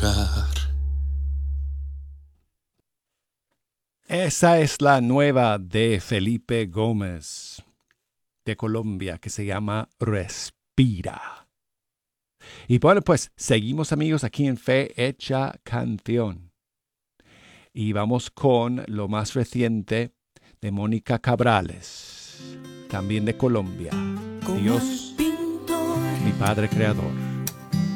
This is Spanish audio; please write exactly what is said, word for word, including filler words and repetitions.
hogar. Esa es la nueva de Felipe Gómez, de Colombia, que se llama Respira. Y bueno, pues seguimos, amigos, aquí en Fe Hecha Canción. Y vamos con lo más reciente de Mónica Cabrales, también de Colombia. Dios, mi Padre Creador.